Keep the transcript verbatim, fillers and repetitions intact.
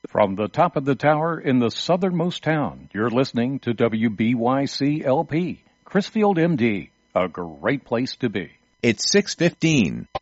From the top of the tower in the southernmost town, you're listening to W B Y C L P, Chrisfield, M D, a great place to be. It's six fifteen.